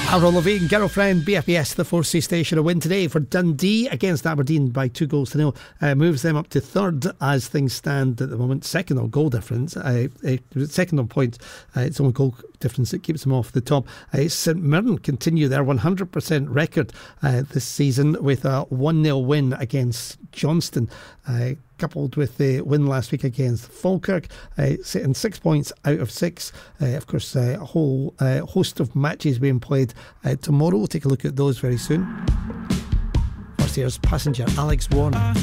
Avril Lavigne, Girlfriend, BFBS, the 4C station. A win today for Dundee against Aberdeen by 2-0. Moves them up to third as things stand at the moment. Second on goal difference. Second on points. It's only goal difference that keeps them off the top. St Mirren continue their 100% record this season with a 1-0 win against Johnston. Coupled with the win last week against Falkirk, sitting 6 points out of 6. Of course, a whole host of matches being played tomorrow. We'll take a look at those very soon. First, here's Passenger, Alex Warner.